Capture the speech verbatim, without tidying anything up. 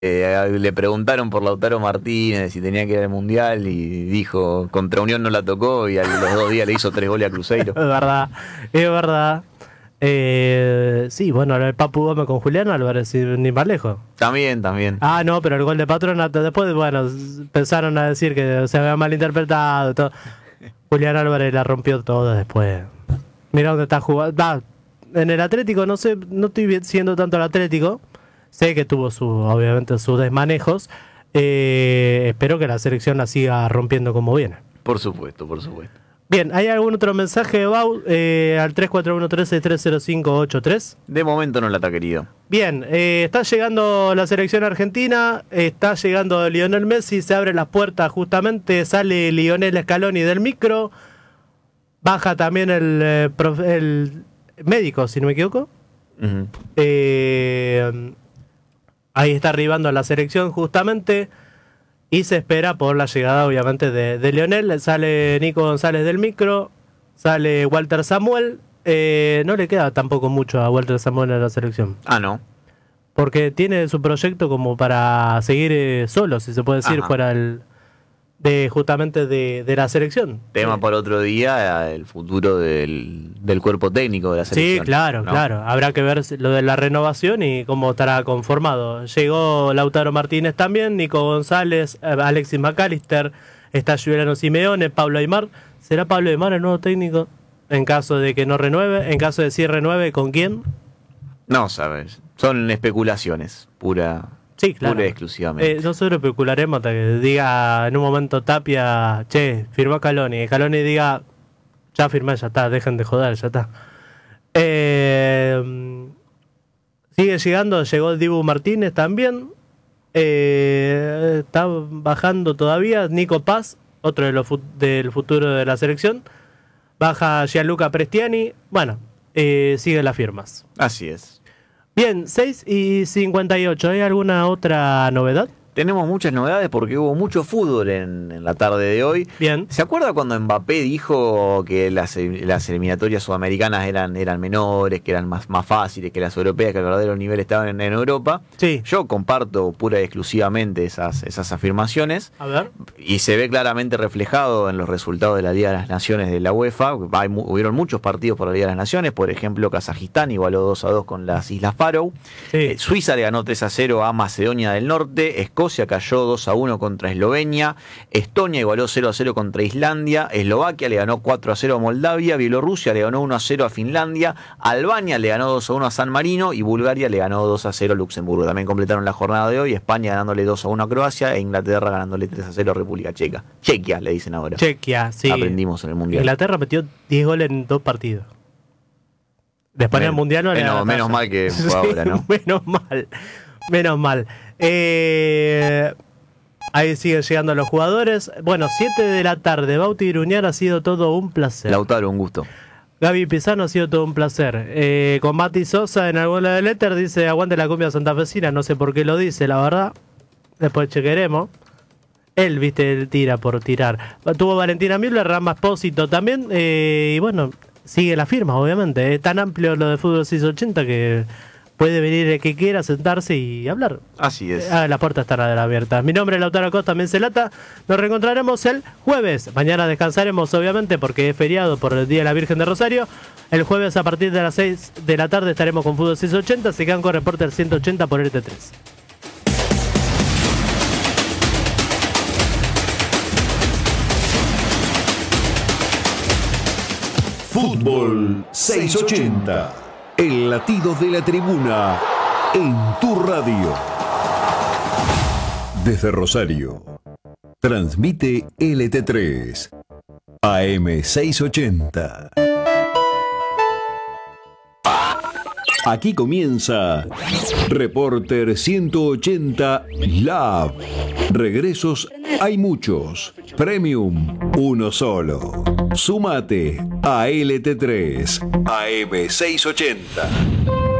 Eh, le preguntaron por Lautaro Martínez si tenía que ir al Mundial y dijo, contra Unión no la tocó y a los dos días le hizo tres goles a Cruzeiro. Es verdad, es verdad. Eh, sí, bueno, el Papu Gómez con Julián Álvarez, ni más lejos. También, también. Ah, no, pero el gol de Patronato, después, bueno, pensaron a decir que se había malinterpretado. Todo. Julián Álvarez la rompió toda después. Mira dónde está jugando. Ah, en el Atlético, no sé, no estoy siendo tanto el Atlético. Sé que tuvo su, obviamente sus desmanejos. Eh, espero que la selección la siga rompiendo como viene. Por supuesto, por supuesto. Bien, ¿hay algún otro mensaje, Bau? Eh, al tres cuatro uno uno tres tres cero cinco ocho tres. De momento no la está, querido. Bien, eh, está llegando la selección argentina, está llegando Lionel Messi, se abren las puertas justamente, sale Lionel Scaloni del micro, baja también el, eh, prof, el médico, si no me equivoco. Uh-huh. Eh, ahí está arribando a la selección justamente. Y se espera por la llegada, obviamente, de, de Lionel. Sale Nico González del micro. Sale Walter Samuel. Eh, no le queda tampoco mucho a Walter Samuel en la selección. Ah, ¿no? Porque tiene su proyecto como para seguir eh, solo, si se puede decir, Ajá. fuera el, de justamente de, de la selección. Tema sí. Para otro día, el futuro del, del cuerpo técnico de la selección. Sí, claro, ¿no? Claro. Habrá que ver lo de la renovación y cómo estará conformado. Llegó Lautaro Martínez también, Nico González, Alexis McAllister, está Juliano Simeone, Pablo Aimar. ¿Será Pablo Aimar el nuevo técnico? En caso de que no renueve, en caso de sí renueve, ¿con quién? No sabes, son especulaciones, pura... Sí, claro. Pura y exclusivamente. Eh, nosotros especularemos hasta que diga en un momento Tapia, che, firmó Scaloni. Scaloni diga, ya firmé, ya está, dejen de joder, ya está. Eh, sigue llegando, llegó el Dibu Martínez también. Eh, está bajando todavía Nico Paz, otro de los fu- del futuro de la selección. Baja Gianluca Prestiani. Bueno, eh, siguen las firmas. Así es. Bien, seis y cincuenta y ocho. ¿Hay alguna otra novedad? Tenemos muchas novedades porque hubo mucho fútbol en, en la tarde de hoy. Bien. ¿Se acuerda cuando Mbappé dijo que las, las eliminatorias sudamericanas eran, eran menores, que eran más, más fáciles que las europeas, que el verdadero nivel estaban en, en Europa? Sí. Yo comparto pura y exclusivamente esas, esas afirmaciones. A ver. Y se ve claramente reflejado en los resultados de la Liga de las Naciones de la UEFA. Hay, hubieron muchos partidos por la Liga de las Naciones. Por ejemplo, Kazajistán igualó dos a dos con las Islas Faroe. Sí. Eh, Suiza le ganó tres a cero a Macedonia del Norte. Escocia cayó dos a uno contra Eslovenia. Estonia igualó cero a cero contra Islandia. Eslovaquia le ganó cuatro a cero a Moldavia. Bielorrusia le ganó uno a cero a Finlandia. Albania le ganó dos a uno a San Marino. Y Bulgaria le ganó dos a cero a Luxemburgo. También completaron la jornada de hoy. España ganándole dos a uno a Croacia. E Inglaterra ganándole tres a cero a República Checa. Chequia, le dicen ahora. Chequia, sí. Aprendimos en el Mundial. Inglaterra metió diez goles en dos partidos. Después en el Mundial no le menos, menos mal que fue ahora, ¿no? Menos mal. Menos mal. Eh, ahí siguen llegando los jugadores. Bueno, siete de la tarde. Bauti Gruñar, ha sido todo un placer. Lautaro, un gusto. Gaby Pizano, ha sido todo un placer. Eh, con Mati Sosa en algún lado del éter dice aguante la cumbia santafesina. No sé por qué lo dice, la verdad. Después chequeremos. Él, viste, él tira por tirar. Tuvo Valentina Müller, Rama Espósito también. Eh, y bueno, sigue la firma, obviamente. Es tan amplio lo de Fútbol seiscientos ochenta que puede venir el que quiera sentarse y hablar. Así es. Ah, las puertas estarán abiertas. Mi nombre es Lautaro Acosta, Mencelata. Nos reencontraremos el jueves. Mañana descansaremos, obviamente, porque es feriado por el Día de la Virgen de Rosario. El jueves a partir de las seis de la tarde estaremos con Fútbol seiscientos ochenta. Se quedan con Reporter ciento ochenta por R T tres. Fútbol seiscientos ochenta. El latido de la tribuna en tu radio. Desde Rosario. Transmite L T tres. A M seiscientos ochenta. Aquí comienza Reporter ciento ochenta Lab. Regresos hay muchos. Premium, uno solo. Súmate a L T tres, A M seiscientos ochenta.